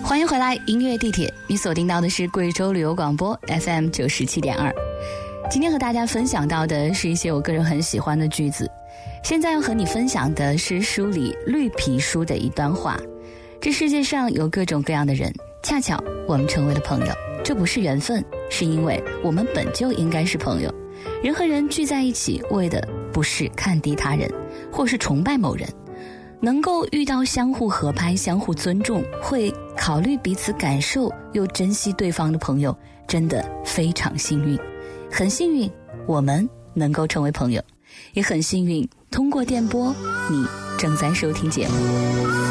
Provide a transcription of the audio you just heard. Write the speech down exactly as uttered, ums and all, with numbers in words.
欢迎回来，音乐地铁，你锁定到的是贵州旅游广播 F M 九十七点二。今天和大家分享到的是一些我个人很喜欢的句子。现在要和你分享的是书里绿皮书的一段话：这世界上有各种各样的人，恰巧我们成为了朋友，这不是缘分，是因为我们本就应该是朋友。人和人聚在一起，为的不是看低他人，或是崇拜某人。能够遇到相互合拍、相互尊重，会考虑彼此感受又珍惜对方的朋友，真的非常幸运。很幸运我们能够成为朋友，也很幸运通过电波你正在收听节目。